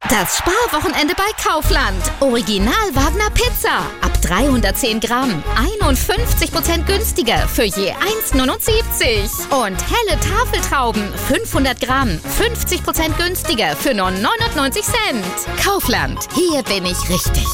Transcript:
Das Sparwochenende bei Kaufland. Original Wagner Pizza. Ab 310 Gramm. 51% günstiger für je 1,79. Und helle Tafeltrauben. 500 Gramm. 50% günstiger für nur 99 Cent. Kaufland. Hier bin ich richtig.